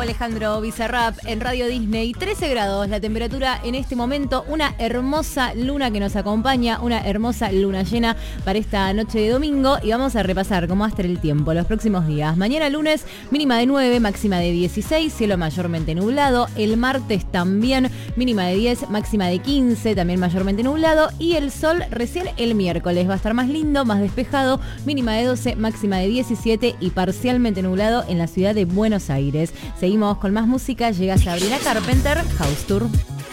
Alejandro Bizarrap en Radio Disney. 13 grados la temperatura en este momento. Una hermosa luna que nos acompaña, una hermosa luna llena para esta noche de domingo. Y vamos a repasar cómo va a estar el tiempo los próximos días. Mañana lunes, mínima de 9, máxima de 16, cielo mayormente nublado. El martes también, mínima de 10, máxima de 15, también mayormente nublado. Y el sol recién el miércoles va a estar más lindo, más despejado. Mínima de 12, máxima de 17 y parcialmente nublado en la ciudad de Buenos Aires. Seguimos con más música, llega Sabrina Carpenter, House Tour.